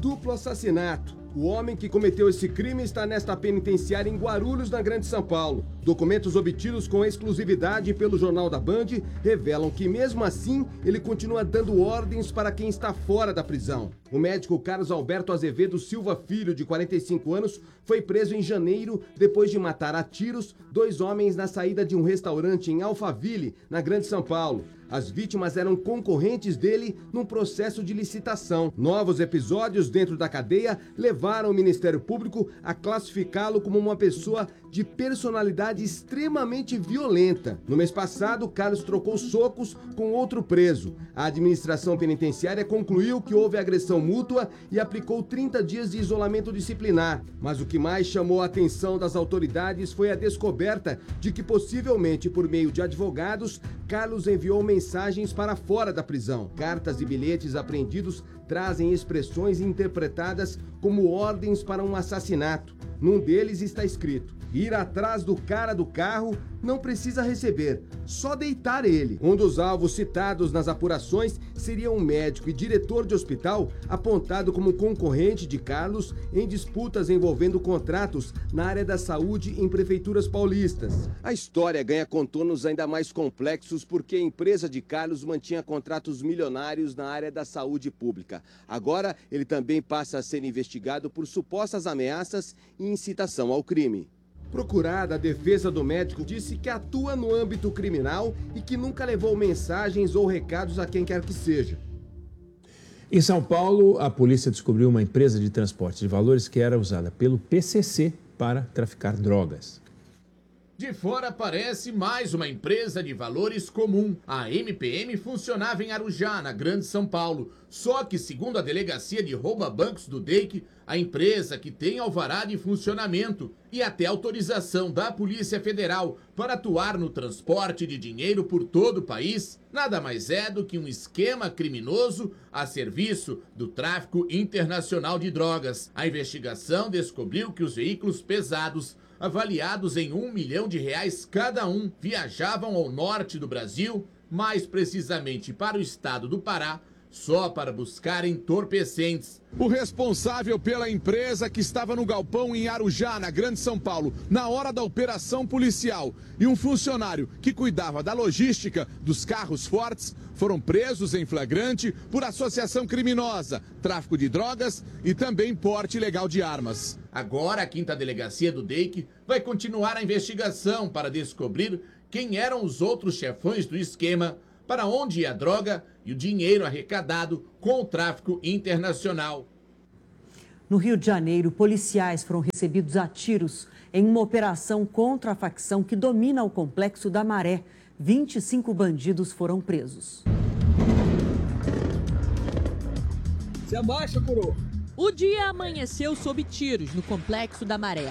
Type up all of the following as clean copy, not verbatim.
duplo assassinato. O homem que cometeu esse crime está nesta penitenciária em Guarulhos, na Grande São Paulo. Documentos obtidos com exclusividade pelo Jornal da Band revelam que, mesmo assim, ele continua dando ordens para quem está fora da prisão. O médico Carlos Alberto Azevedo Silva Filho, de 45 anos, foi preso em janeiro depois de matar a tiros 2 homens na saída de um restaurante em Alphaville, na Grande São Paulo. As vítimas eram concorrentes dele num processo de licitação. Novos episódios dentro da cadeia levaram o Ministério Público a classificá-lo como uma pessoa de personalidade extremamente violenta. No mês passado, Carlos trocou socos com outro preso. A administração penitenciária concluiu que houve agressão mútua e aplicou 30 dias de isolamento disciplinar. Mas o que mais chamou a atenção das autoridades foi a descoberta de que, possivelmente por meio de advogados, Carlos enviou mensagens para fora da prisão. Cartas e bilhetes apreendidos trazem expressões interpretadas como ordens para um assassinato. Num deles está escrito: ir atrás do cara do carro, não precisa receber, só deitar ele. Um dos alvos citados nas apurações seria um médico e diretor de hospital apontado como concorrente de Carlos em disputas envolvendo contratos na área da saúde em prefeituras paulistas. A história ganha contornos ainda mais complexos porque a empresa de Carlos mantinha contratos milionários na área da saúde pública. Agora, ele também passa a ser investigado por supostas ameaças e incitação ao crime. Procurada, a defesa do médico disse que atua no âmbito criminal e que nunca levou mensagens ou recados a quem quer que seja. Em São Paulo, a polícia descobriu uma empresa de transporte de valores que era usada pelo PCC para traficar drogas. De fora parece mais uma empresa de valores comum. A MPM funcionava em Arujá, na Grande São Paulo. Só que, segundo a Delegacia de Rouba-Bancos do DEIC, a empresa, que tem alvará de funcionamento e até autorização da Polícia Federal para atuar no transporte de dinheiro por todo o país, nada mais é do que um esquema criminoso a serviço do tráfico internacional de drogas. A investigação descobriu que os veículos pesados, avaliados em R$1 milhão cada um, viajavam ao norte do Brasil, mais precisamente para o estado do Pará, só para buscar entorpecentes. O responsável pela empresa, que estava no galpão em Arujá, na Grande São Paulo, na hora da operação policial, e um funcionário que cuidava da logística dos carros fortes, foram presos em flagrante por associação criminosa, tráfico de drogas e também porte ilegal de armas. Agora a 5ª Delegacia do DEIC vai continuar a investigação para descobrir quem eram os outros chefões do esquema, para onde ia a droga e o dinheiro arrecadado com o tráfico internacional. No Rio de Janeiro, policiais foram recebidos a tiros em uma operação contra a facção que domina o Complexo da Maré. 25 bandidos foram presos. Se abaixa, coroa. O dia amanheceu sob tiros no Complexo da Maré.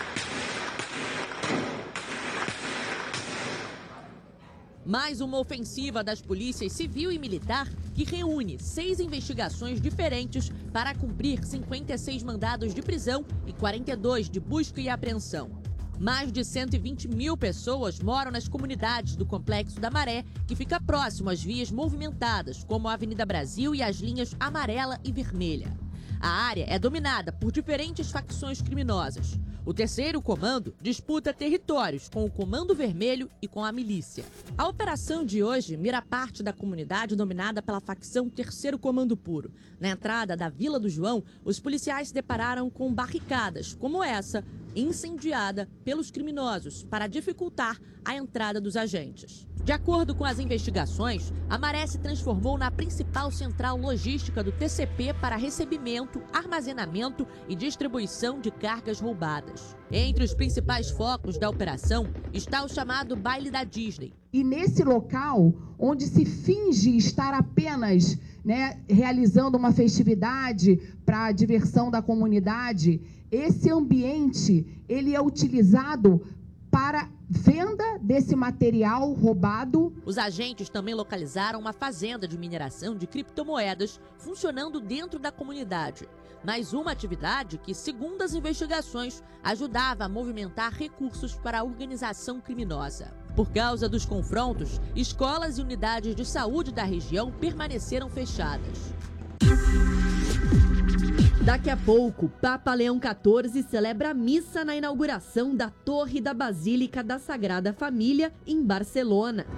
Mais uma ofensiva das polícias civil e militar que reúne 6 investigações diferentes para cumprir 56 mandados de prisão e 42 de busca e apreensão. Mais de 120 mil pessoas moram nas comunidades do Complexo da Maré, que fica próximo às vias movimentadas, como a Avenida Brasil e as linhas amarela e vermelha. A área é dominada por diferentes facções criminosas. O 3º Comando disputa territórios com o Comando Vermelho e com a milícia. A operação de hoje mira parte da comunidade dominada pela facção 3º Comando Puro. Na entrada da Vila do João, os policiais se depararam com barricadas, como essa, incendiada pelos criminosos para dificultar a entrada dos agentes. De acordo com as investigações, a Maré se transformou na principal central logística do TCP para recebimento, armazenamento e distribuição de cargas roubadas. Entre os principais focos da operação está o chamado Baile da Disney. E nesse local, onde se finge estar apenas, realizando uma festividade para a diversão da comunidade, esse ambiente ele é utilizado para venda desse material roubado. Os agentes também localizaram uma fazenda de mineração de criptomoedas funcionando dentro da comunidade. Mais uma atividade que, segundo as investigações, ajudava a movimentar recursos para a organização criminosa. Por causa dos confrontos, escolas e unidades de saúde da região permaneceram fechadas. Daqui a pouco, Papa Leão XIV celebra a missa na inauguração da Torre da Basílica da Sagrada Família, em Barcelona.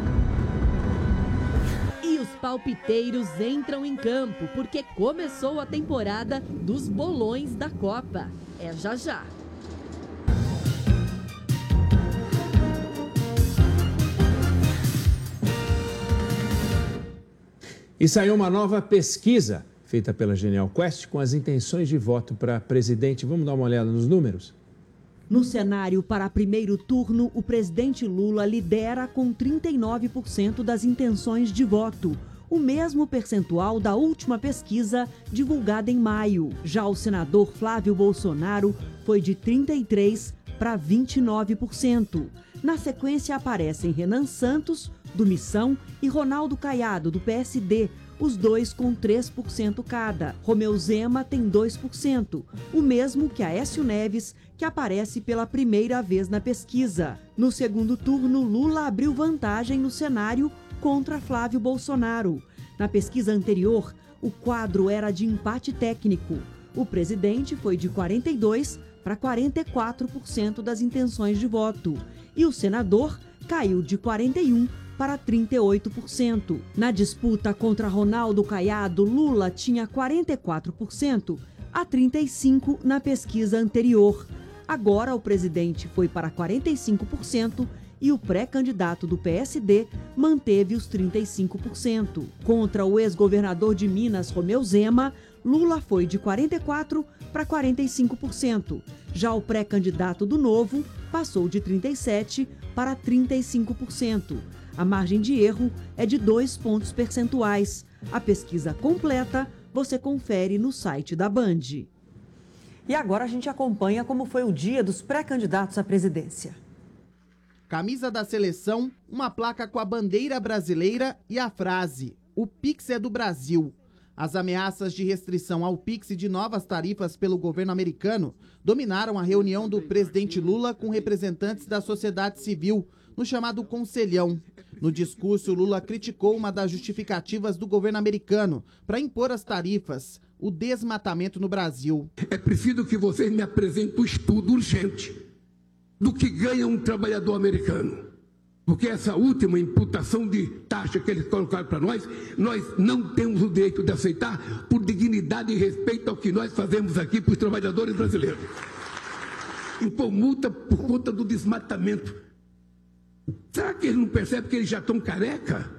E os palpiteiros entram em campo, porque começou a temporada dos bolões da Copa. É já já. E saiu uma nova pesquisa feita pela Genial Quest com as intenções de voto para presidente. Vamos dar uma olhada nos números? No cenário para primeiro turno, o presidente Lula lidera com 39% das intenções de voto, o mesmo percentual da última pesquisa divulgada em maio. Já o senador Flávio Bolsonaro foi de 33% para 29%. Na sequência aparecem Renan Santos, do Missão, e Ronaldo Caiado, do PSD, os dois com 3% cada. Romeu Zema tem 2%, o mesmo que Aécio Neves, que aparece pela primeira vez na pesquisa. No segundo turno, Lula abriu vantagem no cenário contra Flávio Bolsonaro. Na pesquisa anterior, o quadro era de empate técnico. O presidente foi de 42% para 44% das intenções de voto. E o senador caiu de 41% para 38%. Na disputa contra Ronaldo Caiado, Lula tinha 44% a 35% na pesquisa anterior. Agora o presidente foi para 45% e o pré-candidato do PSD manteve os 35%. Contra o ex-governador de Minas, Romeu Zema, Lula foi de 44% para 45%. Já o pré-candidato do Novo passou de 37% para 35%. A margem de erro é de 2 pontos percentuais. A pesquisa completa você confere no site da Band. E agora a gente acompanha como foi o dia dos pré-candidatos à presidência. Camisa da seleção, uma placa com a bandeira brasileira e a frase: "O Pix é do Brasil". As ameaças de restrição ao Pix e de novas tarifas pelo governo americano dominaram a reunião do presidente Lula com representantes da sociedade civil, no chamado Conselhão. No discurso, Lula criticou uma das justificativas do governo americano para impor as tarifas: o desmatamento no Brasil. É preciso que vocês me apresentem um estudo urgente do que ganha um trabalhador americano. Porque essa última imputação de taxa que eles colocaram para nós não temos o direito de aceitar por dignidade e respeito ao que nós fazemos aqui para os trabalhadores brasileiros. Impor multa por conta do desmatamento. Será que eles não percebem que eles já estão careca?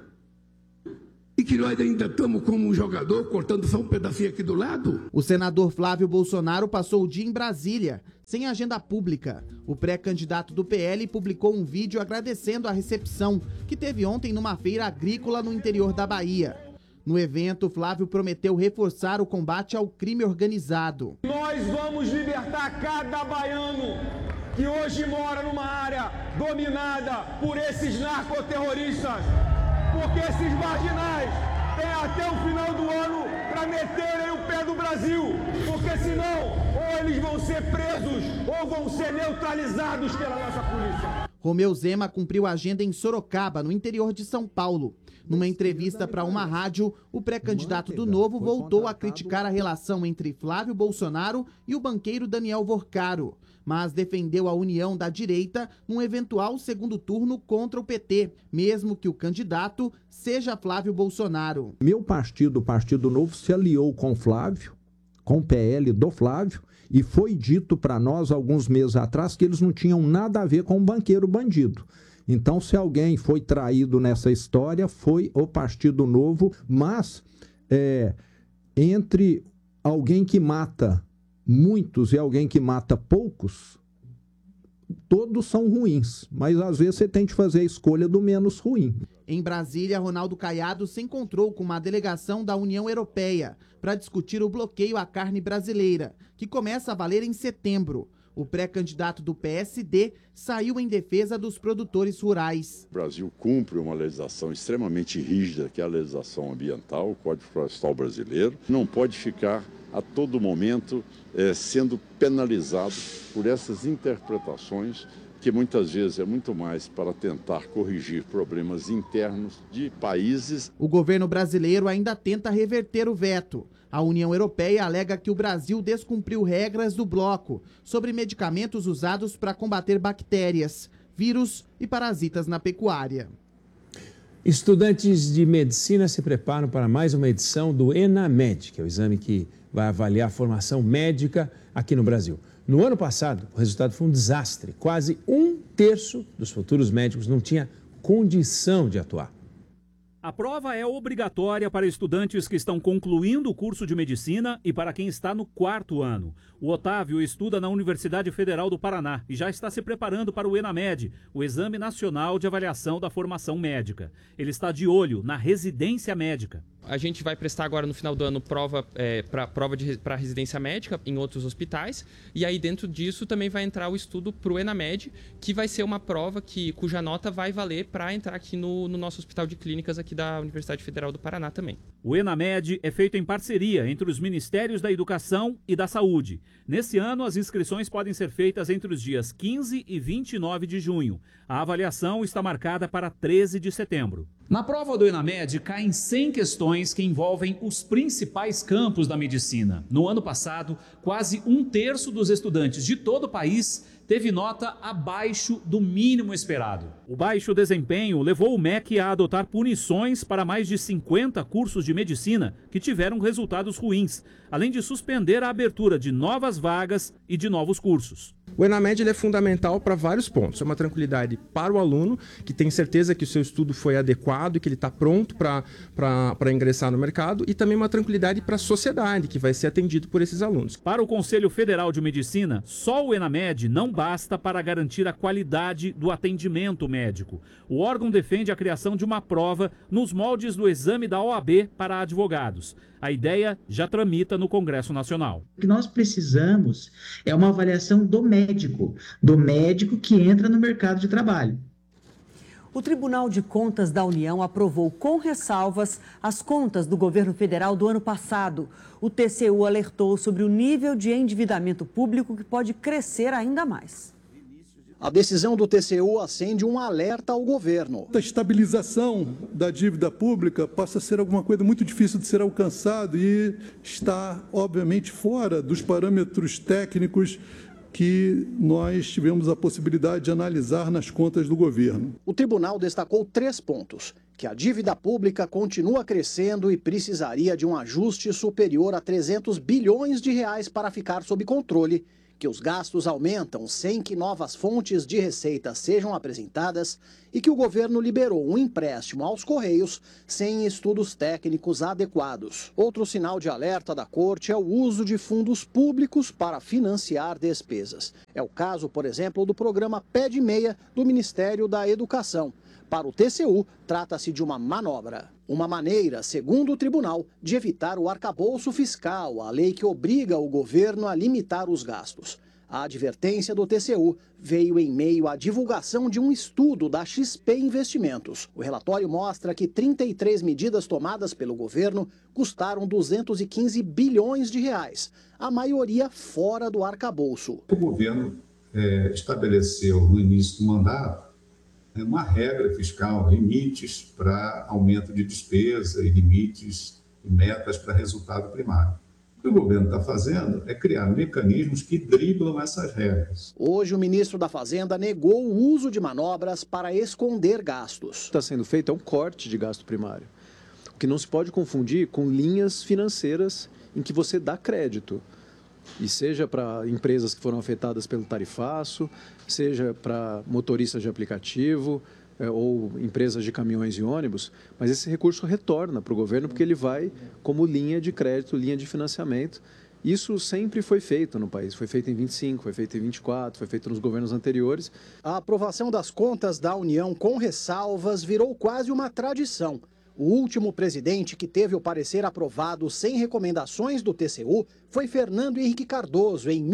E que nós ainda estamos como um jogador cortando só um pedacinho aqui do lado? O senador Flávio Bolsonaro passou o dia em Brasília, sem agenda pública. O pré-candidato do PL publicou um vídeo agradecendo a recepção que teve ontem numa feira agrícola no interior da Bahia. No evento, Flávio prometeu reforçar o combate ao crime organizado. Nós vamos libertar cada baiano que hoje mora numa área dominada por esses narcoterroristas, porque esses marginais têm até o final do ano para meterem o pé do Brasil, porque senão ou eles vão ser presos ou vão ser neutralizados pela nossa polícia. Romeu Zema cumpriu a agenda em Sorocaba, no interior de São Paulo. Numa entrevista para uma rádio, o pré-candidato do Novo voltou a criticar a relação entre Flávio Bolsonaro e o banqueiro Daniel Vorcaro, mas defendeu a união da direita num eventual segundo turno contra o PT, mesmo que o candidato seja Flávio Bolsonaro. Meu partido, o Partido Novo, se aliou com Flávio, com o PL do Flávio, e foi dito para nós alguns meses atrás que eles não tinham nada a ver com o banqueiro bandido. Então, se alguém foi traído nessa história, foi o Partido Novo, mas entre alguém que mata muitos e alguém que mata poucos, todos são ruins, mas às vezes você tem que fazer a escolha do menos ruim. Em Brasília, Ronaldo Caiado se encontrou com uma delegação da União Europeia para discutir o bloqueio à carne brasileira, que começa a valer em setembro. O pré-candidato do PSD saiu em defesa dos produtores rurais. O Brasil cumpre uma legislação extremamente rígida, que é a legislação ambiental, o Código Florestal Brasileiro. Não pode ficar a todo momento sendo penalizado por essas interpretações que muitas vezes é muito mais para tentar corrigir problemas internos de países. O governo brasileiro ainda tenta reverter o veto. A União Europeia alega que o Brasil descumpriu regras do bloco sobre medicamentos usados para combater bactérias, vírus e parasitas na pecuária. Estudantes de medicina se preparam para mais uma edição do ENAMED, que é o exame que vai avaliar a formação médica aqui no Brasil. No ano passado, o resultado foi um desastre. Quase 1/3 dos futuros médicos não tinha condição de atuar. A prova é obrigatória para estudantes que estão concluindo o curso de medicina e para quem está no 4º ano. O Otávio estuda na Universidade Federal do Paraná e já está se preparando para o ENAMED, o Exame Nacional de Avaliação da Formação Médica. Ele está de olho na residência médica. A gente vai prestar agora no final do ano prova para residência médica em outros hospitais, e aí dentro disso também vai entrar o estudo para o ENAMED, que vai ser uma prova cuja nota vai valer para entrar aqui no nosso hospital de clínicas aqui da Universidade Federal do Paraná também. O ENAMED é feito em parceria entre os Ministérios da Educação e da Saúde. Nesse ano, as inscrições podem ser feitas entre os dias 15 e 29 de junho. A avaliação está marcada para 13 de setembro. Na prova do ENAMED, caem 100 questões que envolvem os principais campos da medicina. No ano passado, quase 1/3 dos estudantes de todo o país teve nota abaixo do mínimo esperado. O baixo desempenho levou o MEC a adotar punições para mais de 50 cursos de medicina que tiveram resultados ruins, além de suspender a abertura de novas vagas e de novos cursos. O ENAMED ele é fundamental para vários pontos. É uma tranquilidade para o aluno, que tem certeza que o seu estudo foi adequado e que ele está pronto para ingressar no mercado, e também uma tranquilidade para a sociedade, que vai ser atendido por esses alunos. Para o Conselho Federal de Medicina, só o ENAMED não basta para garantir a qualidade do atendimento médico. O órgão defende a criação de uma prova nos moldes do exame da OAB para advogados. A ideia já tramita no Congresso Nacional. O que nós precisamos é uma avaliação do médico que entra no mercado de trabalho. O Tribunal de Contas da União aprovou com ressalvas as contas do governo federal do ano passado. O TCU alertou sobre o nível de endividamento público que pode crescer ainda mais. A decisão do TCU acende um alerta ao governo. A estabilização da dívida pública passa a ser alguma coisa muito difícil de ser alcançado e está, obviamente, fora dos parâmetros técnicos que nós tivemos a possibilidade de analisar nas contas do governo. O tribunal destacou 3 pontos: que a dívida pública continua crescendo e precisaria de um ajuste superior a 300 bilhões de reais para ficar sob controle, que os gastos aumentam sem que novas fontes de receita sejam apresentadas e que o governo liberou um empréstimo aos Correios sem estudos técnicos adequados. Outro sinal de alerta da Corte é o uso de fundos públicos para financiar despesas. É o caso, por exemplo, do programa Pé de Meia do Ministério da Educação. Para o TCU, trata-se de uma manobra. Uma maneira, segundo o tribunal, de evitar o arcabouço fiscal, a lei que obriga o governo a limitar os gastos. A advertência do TCU veio em meio à divulgação de um estudo da XP Investimentos. O relatório mostra que 33 medidas tomadas pelo governo custaram 215 bilhões de reais, a maioria fora do arcabouço. O governo estabeleceu no início do mandato uma regra fiscal, limites para aumento de despesa e limites e metas para resultado primário. O que o governo está fazendo é criar mecanismos que driblam essas regras. Hoje, o ministro da Fazenda negou o uso de manobras para esconder gastos. O que está sendo feito é um corte de gasto primário, o que não se pode confundir com linhas financeiras em que você dá crédito. E seja para empresas que foram afetadas pelo tarifaço, seja para motoristas de aplicativo ou empresas de caminhões e ônibus, mas esse recurso retorna para o governo porque ele vai como linha de crédito, linha de financiamento. Isso sempre foi feito no país, foi feito em 25, foi feito em 24, foi feito nos governos anteriores. A aprovação das contas da União com ressalvas virou quase uma tradição. O último presidente que teve o parecer aprovado sem recomendações do TCU foi Fernando Henrique Cardoso, em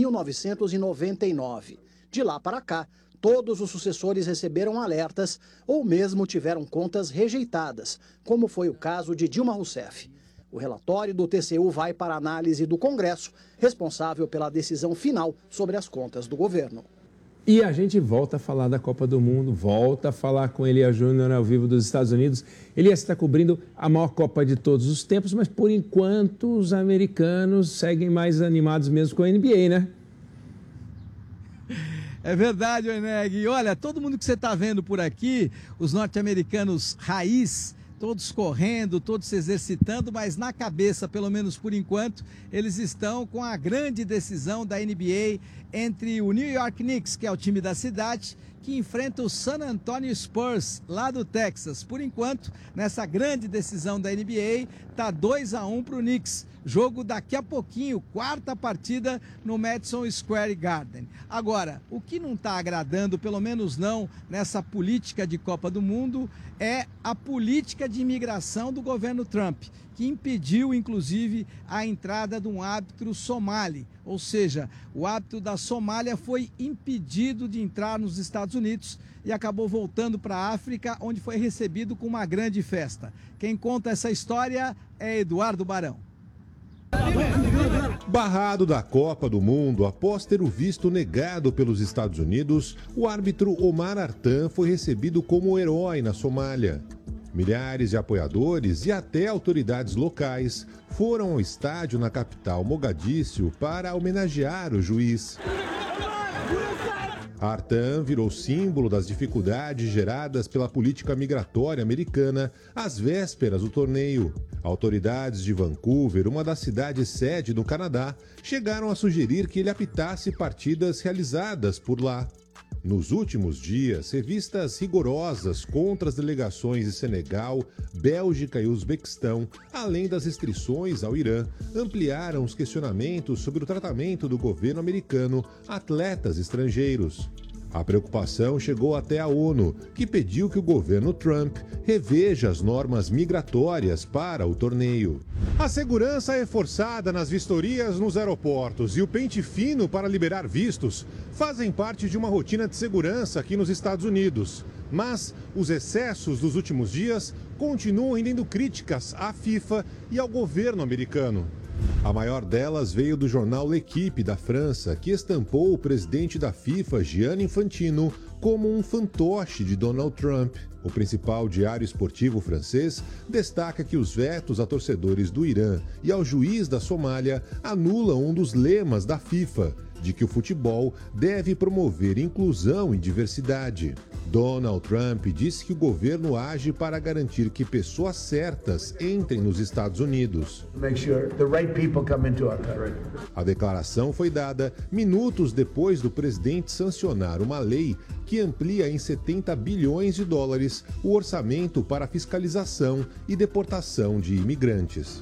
1999. De lá para cá, todos os sucessores receberam alertas ou mesmo tiveram contas rejeitadas, como foi o caso de Dilma Rousseff. O relatório do TCU vai para a análise do Congresso, responsável pela decisão final sobre as contas do governo. E a gente volta a falar da Copa do Mundo, volta a falar com Elias Júnior ao vivo dos Estados Unidos. Elias está cobrindo a maior Copa de todos os tempos, mas por enquanto os americanos seguem mais animados mesmo com a NBA, né? É verdade, Eneg. E olha, todo mundo que você está vendo por aqui, os norte-americanos raiz, todos correndo, todos se exercitando, mas na cabeça, pelo menos por enquanto, eles estão com a grande decisão da NBA entre o New York Knicks, que é o time da cidade, que enfrenta o San Antonio Spurs, lá do Texas. Por enquanto, nessa grande decisão da NBA, tá 2-1 para o Knicks. Jogo daqui a pouquinho, quarta partida no Madison Square Garden. Agora, o que não está agradando, pelo menos não nessa política de Copa do Mundo, é a política de imigração do governo Trump, que impediu, inclusive, a entrada de um árbitro somali. Ou seja, o árbitro da Somália foi impedido de entrar nos Estados Unidos e acabou voltando para a África, onde foi recebido com uma grande festa. Quem conta essa história é Eduardo Barão. Barrado da Copa do Mundo após ter o visto negado pelos Estados Unidos, o árbitro Omar Artan foi recebido como herói na Somália. Milhares de apoiadores e até autoridades locais foram ao estádio na capital Mogadíscio para homenagear o juiz. Artan virou símbolo das dificuldades geradas pela política migratória americana às vésperas do torneio. Autoridades de Vancouver, uma das cidades sede do Canadá, chegaram a sugerir que ele apitasse partidas realizadas por lá. Nos últimos dias, revistas rigorosas contra as delegações de Senegal, Bélgica e Uzbequistão, além das restrições ao Irã, ampliaram os questionamentos sobre o tratamento do governo americano a atletas estrangeiros. A preocupação chegou até a ONU, que pediu que o governo Trump reveja as normas migratórias para o torneio. A segurança é reforçada nas vistorias nos aeroportos e o pente fino para liberar vistos fazem parte de uma rotina de segurança aqui nos Estados Unidos. Mas os excessos dos últimos dias continuam rendendo críticas à FIFA e ao governo americano. A maior delas veio do jornal L'Equipe da França, que estampou o presidente da FIFA, Gianni Infantino, como um fantoche de Donald Trump. O principal diário esportivo francês destaca que os vetos a torcedores do Irã e ao juiz da Somália anulam um dos lemas da FIFA, de que o futebol deve promover inclusão e diversidade. Donald Trump disse que o governo age para garantir que pessoas certas entrem nos Estados Unidos. A declaração foi dada minutos depois do presidente sancionar uma lei que amplia em 70 bilhões de dólares o orçamento para fiscalização e deportação de imigrantes.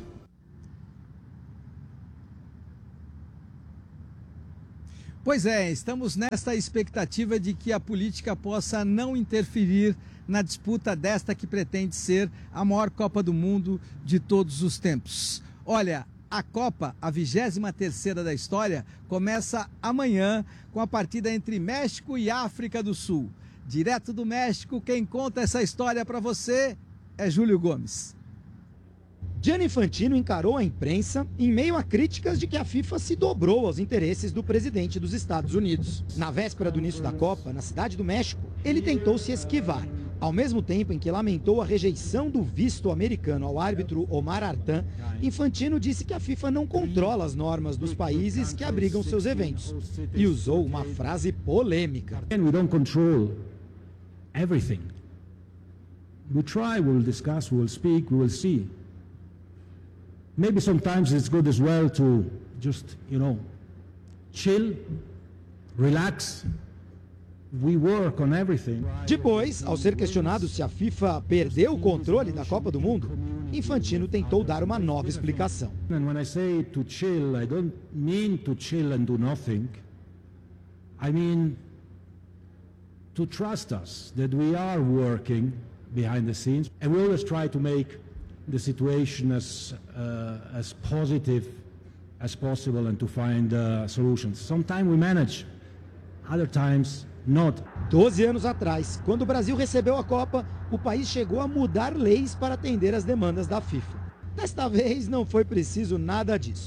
Pois é, estamos nesta expectativa de que a política possa não interferir na disputa desta que pretende ser a maior Copa do Mundo de todos os tempos. Olha, a Copa, a 23ª da história, começa amanhã com a partida entre México e África do Sul. Direto do México, quem conta essa história para você é Júlio Gomes. Gianni Infantino encarou a imprensa em meio a críticas de que a FIFA se dobrou aos interesses do presidente dos Estados Unidos. Na véspera do início da Copa, na cidade do México, ele tentou se esquivar, ao mesmo tempo em que lamentou a rejeição do visto americano ao árbitro Omar Artan. Infantino disse que a FIFA não controla as normas dos países que abrigam seus eventos e usou uma frase polêmica. We don't control everything. We try, we'll discuss, we'll speak, we will see. Maybe sometimes it's good as well to just, chill, relax. We work on everything. Depois, ao ser questionado se a FIFA perdeu o controle da Copa do Mundo, Infantino tentou dar uma nova explicação. And when I say to chill, I don't mean to chill and do nothing. I mean to trust us that we are working behind the scenes, and we always try to make the situation as positive as possible and to find solutions. Sometimes we manage, other times not. 12 anos atrás, quando o Brasil recebeu a Copa, o país chegou a mudar leis para atender às demandas da FIFA. Desta vez não foi preciso nada disso.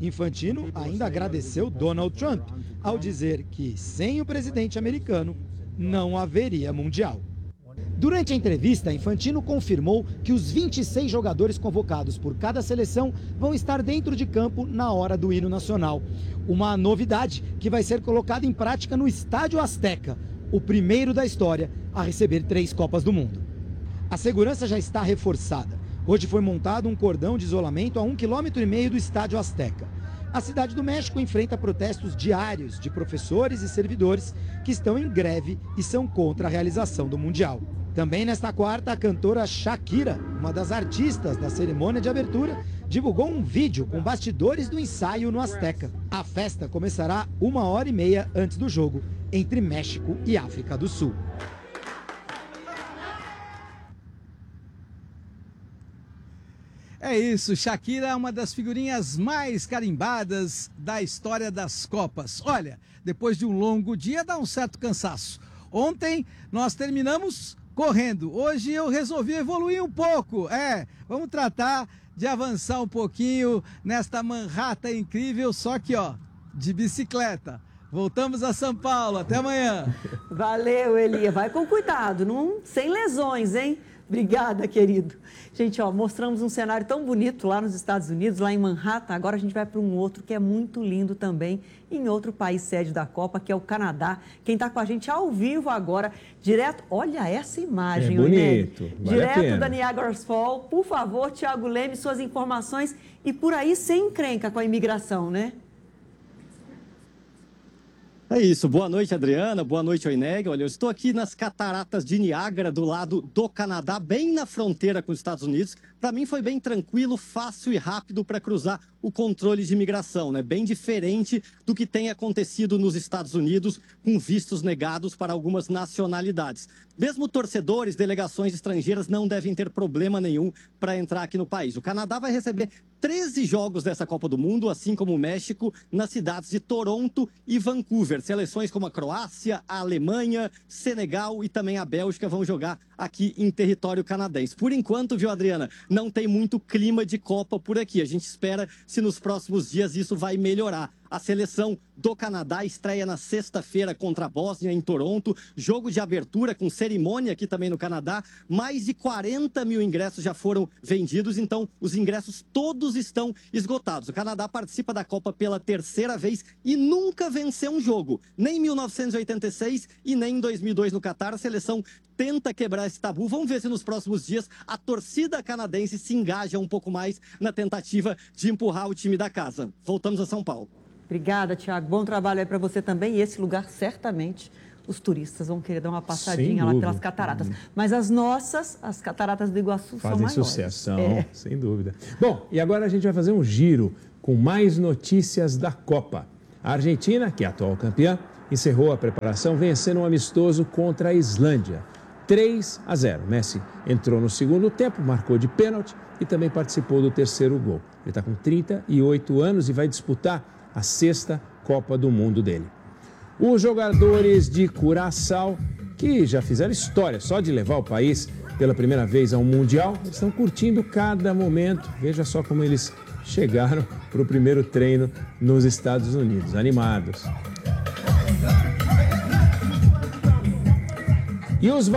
Infantino ainda agradeceu Donald Trump ao dizer que sem o presidente americano não haveria Mundial. Durante a entrevista, Infantino confirmou que os 26 jogadores convocados por cada seleção vão estar dentro de campo na hora do hino nacional. Uma novidade que vai ser colocada em prática no Estádio Azteca, o primeiro da história a receber 3 Copas do Mundo. A segurança já está reforçada. Hoje foi montado um cordão de isolamento a 1,5 km do Estádio Azteca. A cidade do México enfrenta protestos diários de professores e servidores que estão em greve e são contra a realização do Mundial. Também nesta quarta, a cantora Shakira, uma das artistas da cerimônia de abertura, divulgou um vídeo com bastidores do ensaio no Azteca. A festa começará 1h30 antes do jogo entre México e África do Sul. É isso, Shakira é uma das figurinhas mais carimbadas da história das Copas. Olha, depois de um longo dia dá um certo cansaço. Ontem nós terminamos correndo, hoje eu resolvi evoluir um pouco. Vamos tratar de avançar um pouquinho nesta Manhattan incrível, só que de bicicleta. Voltamos a São Paulo, até amanhã. Valeu, Elia, vai com cuidado, sem lesões, hein? Obrigada, querido. Gente, mostramos um cenário tão bonito lá nos Estados Unidos, lá em Manhattan. Agora a gente vai para um outro que é muito lindo também, em outro país sede da Copa, que é o Canadá. Quem está com a gente ao vivo agora, direto... Olha essa imagem, bonito, vale direto da Niagara Falls. Por favor, Thiago Leme, suas informações. E por aí sem encrenca com a imigração, né? É isso. Boa noite, Adriana. Boa noite, Oineg. Olha, eu estou aqui nas Cataratas de Niágara, do lado do Canadá, bem na fronteira com os Estados Unidos. Para mim foi bem tranquilo, fácil e rápido para cruzar o controle de imigração, né? Bem diferente do que tem acontecido nos Estados Unidos, com vistos negados para algumas nacionalidades. Mesmo torcedores, delegações estrangeiras não devem ter problema nenhum para entrar aqui no país. O Canadá vai receber 13 jogos dessa Copa do Mundo, assim como o México, nas cidades de Toronto e Vancouver. Seleções como a Croácia, a Alemanha, Senegal e também a Bélgica vão jogar aqui em território canadense. Por enquanto, viu, Adriana, não tem muito clima de Copa por aqui. A gente espera se nos próximos dias isso vai melhorar. A seleção do Canadá estreia na sexta-feira contra a Bósnia, em Toronto. Jogo de abertura com cerimônia aqui também no Canadá. Mais de 40 mil ingressos já foram vendidos, então os ingressos todos estão esgotados. O Canadá participa da Copa pela 3ª vez e nunca venceu um jogo. Nem em 1986 e nem em 2002 no Catar. A seleção tenta quebrar esse tabu. Vamos ver se nos próximos dias a torcida canadense se engaja um pouco mais na tentativa de empurrar o time da casa. Voltamos a São Paulo. Obrigada, Thiago. Bom trabalho aí para você também. E esse lugar, certamente, os turistas vão querer dar uma passadinha lá pelas cataratas. Mas as nossas, as cataratas do Iguaçu, são maiores. Fazem sucesso, sem dúvida. Bom, e agora a gente vai fazer um giro com mais notícias da Copa. A Argentina, que é a atual campeã, encerrou a preparação vencendo um amistoso contra a Islândia. 3-0. Messi entrou no segundo tempo, marcou de pênalti e também participou do terceiro gol. Ele está com 38 anos e vai disputar a 6ª Copa do Mundo dele. Os jogadores de Curaçao, que já fizeram história só de levar o país pela primeira vez a um Mundial, eles estão curtindo cada momento. Veja só como eles chegaram para o primeiro treino nos Estados Unidos, animados. E os